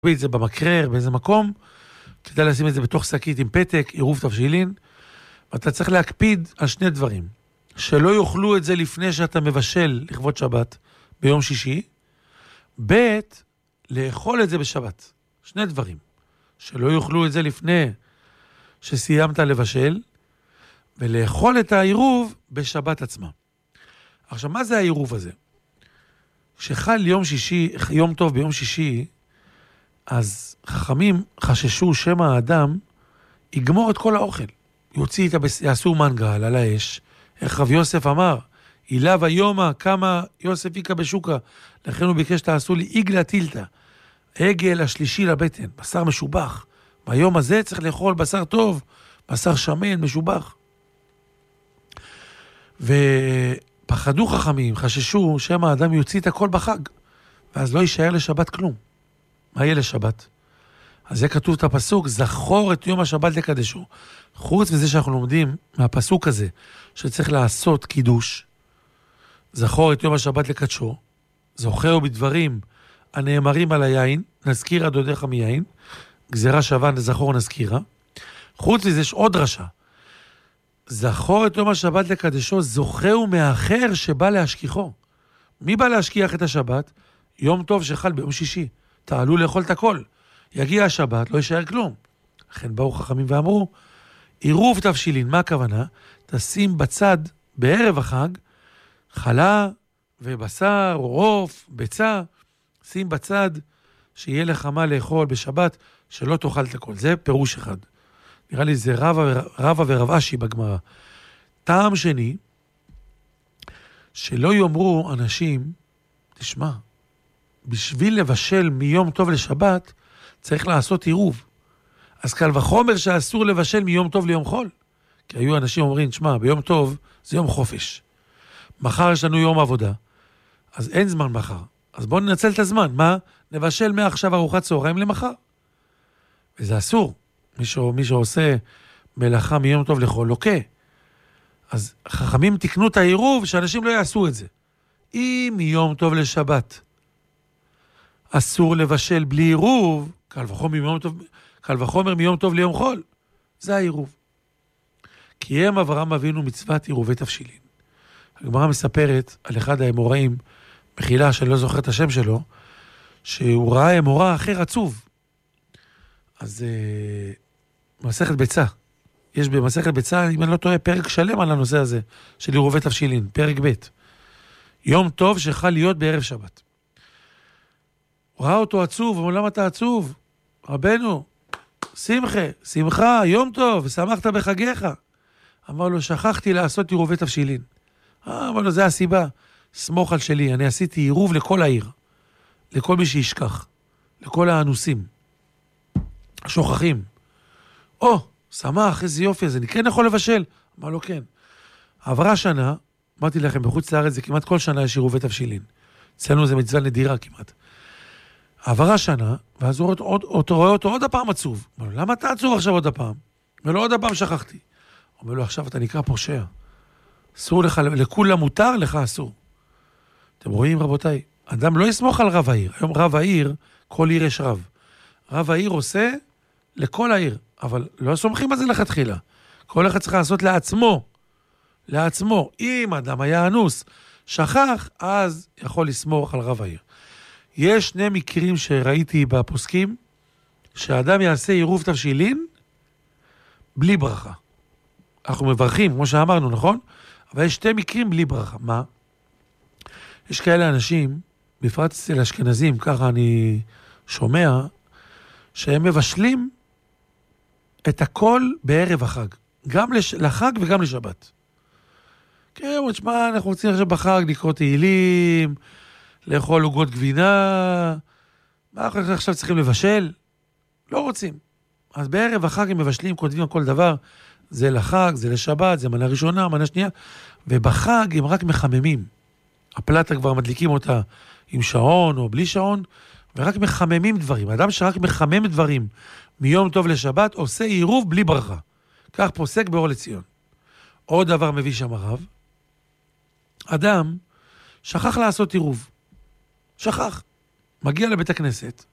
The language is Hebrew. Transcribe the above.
את זה במקרר, באיזה מקום, כדאי לשים את זה בתוך שקית עם פתק, עירוב תבשילין, ואתה צריך להקפיד על שני דברים. שלא יאכלו את זה לפני שאתה מבשל לכבוד שבת ביום שישי, ב' לאכול את זה בשבת. שני דברים. שלא יאכלו את זה לפני שסיימת לבשל, ולאכול את העירוב בשבת עצמה. עכשיו, מה זה העירוב הזה? כשחל יום טוב ביום שישי, אז חכמים חששו שמא האדם יגמור את כל האוכל. יעשו מנגל על האש. איך רב יוסף אמר, אילה ויומא כמה יוסף יקה בשוקה, לכן הוא ביקש תעשו לי עגלה טילתא, עגל השלישי לבטן, בשר משובח. ביום הזה צריך לאכול בשר טוב, בשר שמן, משובח. ופחדו חכמים, חששו שמא האדם יוציא את הכל בחג, ואז לא יישאר לשבת כלום. מה יהיה לשבת? אז זה כתוב את הפסוק, זכור את יום השבת לקדשו. חוץ מזה שאנחנו לומדים מהפסוק הזה, שצריך לעשות קידוש, זכור את יום השבת לקדשו, זוכרו בדברים הנאמרים על היין, נזכירה דודיך מיין, גזירה שווה זכור נזכירה. חוץ מזה יש עוד דרשה, זכור את יום השבת לקדשו, זוכרו מאחר שבא להשכיחו. מי בא להשכיח את השבת? יום טוב שחל ביום שישי. תעלו לאכול את הכל. יגיע השבת, לא יישאר כלום. לכן באו חכמים ואמרו, עירוב תבשילין, מה הכוונה? תשים בצד בערב החג, חלה ובשר, עוף, ביצה, שים בצד, שיהיה לך מה לאכול בשבת, שלא תאכל את הכל. זה פירוש אחד. נראה לי זה רבא ורב אשי בגמרא. טעם שני, שלא יאמרו אנשים, תשמע, בשביל לבשל מיום טוב לשבת, צריך לעשות עירוב. אז קל וחומר שאסור לבשל מיום טוב ליום חול. כי היו אנשים אומרים, תשמע, ביום טוב זה יום חופש. מחר יש לנו יום עבודה, אז אין זמן מחר. אז בואו ננצל את הזמן. מה? נבשל מעכשיו ארוחת צהריים למחר. וזה אסור. מי שעושה מלאכה מיום טוב לחול, לוקה. אז חכמים תקנו את העירוב שאנשים לא יעשו את זה. אם מיום טוב לשבת אסור לבשל בלי עירוב, קל וחומר מיום טוב ליום חול. זה העירוב. קיים אברהם אבינו מצוות עירובי תבשילין. הגמרא מספרת על אחד האמוראים, מחילה שאני לא זוכר את השם שלו, שהוא ראה אמורא אחר עצוב. אז מסכת ביצה. יש במסכת ביצה, אם אני לא טועה, פרק שלם על הנושא הזה, של עירובי תבשילין, פרק ב'. יום טוב שחל להיות בערב שבת. הוא ראה אותו עצוב, אמר, למה אתה עצוב? רבנו, שמחה, יום טוב, ושמחת בחגיך. אמר לו, שכחתי לעשות עירובי תבשילין. אמר לו, זה הסיבה. סמוך על שלי, אני עשיתי עירוב לכל העיר. לכל מי שישכח. לכל האנוסים. השוכחים. שמח, איזה יופי הזה, אני כן יכול לבשל? אמר לו, כן. עברה שנה, אמרתי לכם, בחוץ לארץ זה כמעט כל שנה יש עירובי תבשילין. אצלנו זה מצווה נדירה כמעט. עברה שנה, ואז הוא רואה אותו עוד הפעם עצוב. אמר לו, למה אתה עצוב עכשיו עוד הפעם? אומר לו, עוד הפעם שכחתי. אומר לו, עכשיו אתה נקרא פושע. אסור לך, לכולם מותר, לך אסור. אתם רואים, רבותיי, אדם לא יסמוך על רב העיר. היום רב העיר, כל עיר יש רב. רב העיר עושה לכל העיר, אבל לא סומכים על זה לכתחילה. כל אחד צריך לעשות לעצמו. אם אדם היה אנוס, שכח, אז יכול לסמוך על רב העיר. יש שני מקרים שראיתי בפוסקים, שהאדם יעשה עירוב תבשילין, בלי ברכה. אנחנו מברכים, כמו שאמרנו, נכון? אבל יש שתי מקרים בלי ברכה. מה? יש כאלה אנשים, בפרט אצל אשכנזים, ככה אני שומע, שהם מבשלים את הכל בערב החג. גם לחג וגם לשבת. כן, תשמע, אנחנו רוצים עכשיו בחג לקרוא תהילים, לאכול עוגות גבינה, מה אנחנו עכשיו צריכים לבשל? לא רוצים. אז בערב החג הם מבשלים, כותבים על כל דבר, זה לחג, זה לשבת, זה מנה ראשונה, מנה שנייה, ובחג הם רק מחממים. הפלטה כבר מדליקים אותה עם שעון או בלי שעון, ורק מחממים דברים. האדם שרק מחמם דברים מיום טוב לשבת, עושה עירוב בלי ברכה. כך פוסק באור לציון. עוד דבר מביא שם הרב, אדם שכח לעשות עירוב. שכח. מגיע לבית הכנסת,